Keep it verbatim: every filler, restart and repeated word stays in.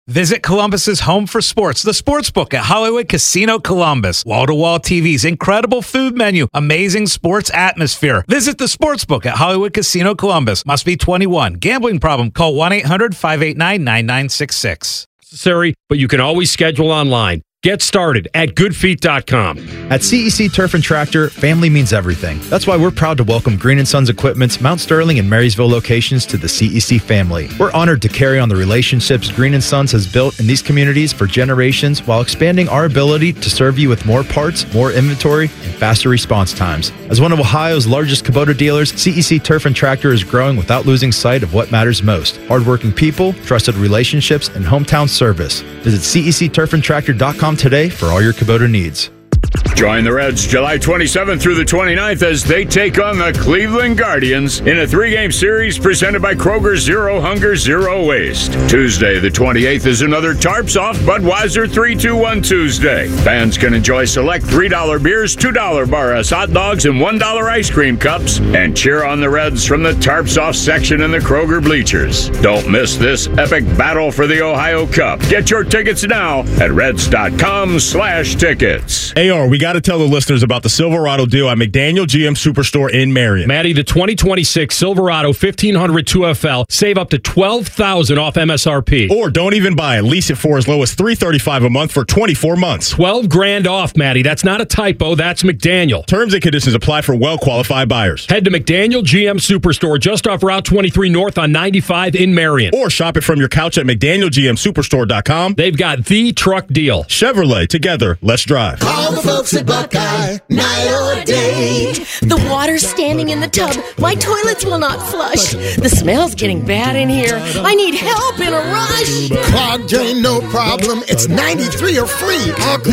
Visit Columbus's home for sports, the Sportsbook at Hollywood Casino Columbus. Wall-to-wall T Vs, incredible food menu, amazing sports atmosphere. Visit the Sportsbook at Hollywood Casino Columbus. Must be twenty-one. Gambling problem? Call one eight hundred five eight nine nine nine six six. Necessary, but you can always schedule online. Get started at good feet dot com. At C E C Turf and Tractor, family means everything. That's why we're proud to welcome Green and Sons Equipment's Mount Sterling and Marysville locations to the C E C family. We're honored to carry on the relationships Green and Sons has built in these communities for generations while expanding our ability to serve you with more parts, more inventory, and faster response times. As one of Ohio's largest Kubota dealers, C E C Turf and Tractor is growing without losing sight of what matters most: hardworking people, trusted relationships, and hometown service. Visit C E C turf and tractor dot com today for all your Kubota needs. Join the Reds July twenty-seventh through the twenty-ninth as they take on the Cleveland Guardians in a three-game series presented by Kroger Zero Hunger, Zero Waste. Tuesday, the twenty-eighth, is another Tarps Off Budweiser three two one Tuesday. Fans can enjoy select three dollar beers, two dollar Barras hot dogs, and one dollar ice cream cups, and cheer on the Reds from the Tarps Off section in the Kroger bleachers. Don't miss this epic battle for the Ohio Cup. Get your tickets now at reds.com slash tickets. A R, we got to tell the listeners about the Silverado deal at McDaniel G M Superstore in Marion. Maddie, the twenty twenty-six Silverado fifteen hundred two F L, save up to twelve thousand dollars off M S R P. Or don't even buy it. Lease it for as low as three hundred thirty-five dollars a month for twenty-four months. twelve grand off, Maddie. That's not a typo. That's McDaniel. Terms and conditions apply for well-qualified buyers. Head to McDaniel G M Superstore just off Route twenty-three North on ninety-five in Marion. Or shop it from your couch at McDaniel G M Superstore dot com. They've got the truck deal. Chevrolet, together, let's drive. Call the folks at Buckeye, night or day. The water's standing in the tub. My toilets will not flush. The smell's getting bad in here. I need help in a rush. Clogged drain, no problem. It's ninety-three or free. All clean